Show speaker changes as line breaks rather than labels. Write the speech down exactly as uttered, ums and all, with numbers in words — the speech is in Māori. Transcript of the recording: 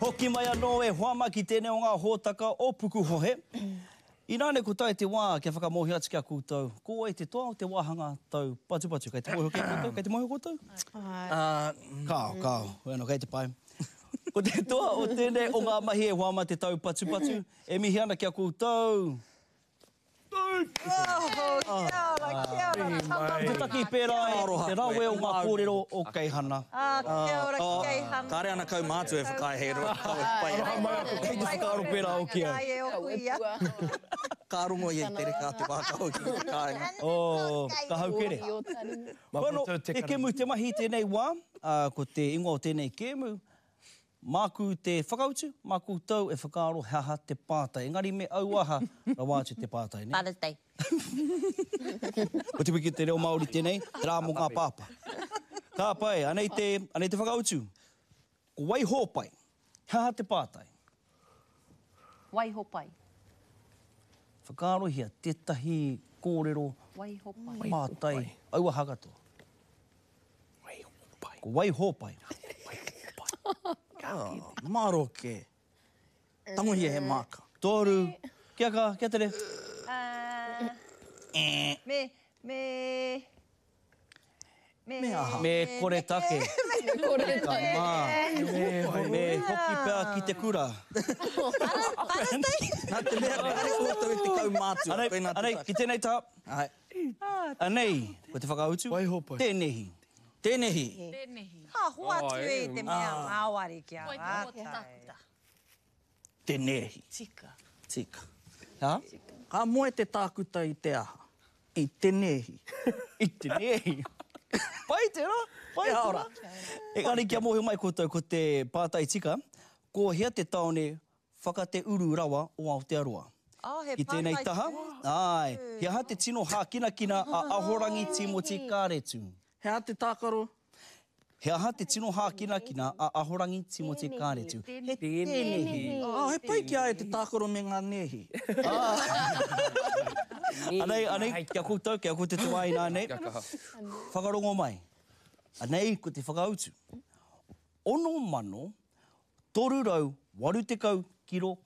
Hoki mai anō e hoama ki tēnei o ngā hōtaka o Pukuhohe. I nāne ko tai te wā kia whakamohi atu kia koutou. Ko e te toa o te wāhanga tau patu patu. Kei te mohi hoki koutou? Kei te mohi koutou? Uh, kao, kao. Bueno, kei te pai. Ko te toa o tēnei o ngā mahi e hoama te tau patu patu. E mihi ana kia koutou.
Oh, kia ora, kia ora.
Te taki pērai, te rawe o ngā kōrero o Keihana.
Ah, kia ora, Keihana.
Kāre ana kau mātu e whakai hei roa.
Kei te whakaaro pēra o kia.
Ai e o kuia.
Ka rongo i e tere kā te wākau ki kāinga.
Oh, ka haukere. Bueno, e kemu te mahi tēnei wā, ko te ingoa o tēnei kemu. Māku te whakautu, māku tau e whakaaro haha te pātai. Engari me auaha ra wātu te pātai, ne?
Pātai.
O te wiki te reo Māori tēnei, te rā mō ngā pāpa. Kā pai, anei te, anei te whakautu. Ko wai hōpai, haha te pātai.
Wai hopai.
Whakaaro hia tētahi kōrero
Wai hopai.
pātai. Aua hakato.
Wai hōpai.
Ko wai hōpai.
Oh, maroke. Tangohi e he māka.
Tōru. Kia ka, kia tere.
Uh,
Eh.
me, me... Me,
Me aha.
Me kore take.
me kore take.
Me, me hoki pēr ki te kura.
Nā te mea, kare koutou e te kau mātu.
Anei,
Koe nā te
anei,
taki.
ki tēnei tā.
Ai.
Anei, ko te whakautu.
Wai hopai.
Tēnehi.
Tēnehi.
Ha, hoa tu e te mea māwari kia rātai.
Tēnehi.
Tika.
Tika.
Ha?
Ka moe te tākuta i te aha. I tēnehi.
I tēnehi. Pai tērā, pai
Kia
tērā.
ora.
E ngāri kia mohi mai koutou ko te pātai tika, ko hea te taone whakate uru rawa o Aotearoa.
Oh, he
I tēnei
pātai
taha,
tū.
ai, hea ha te tino hākina kina a Ahorangi Timoti Kāretu.
Hea te tākaro.
Hea ha te tino hākina kina a Ahorangi Timoti Kāretu. He tēnehi.
Ah, he pai ki ai te tākaro me ngā nehi.
Anei, anei, kia koutou, kia koutou te wai nānei. Whakarongo mai. Anei, ko te whakautu. Ono mano, toru rau, waru te kau kiro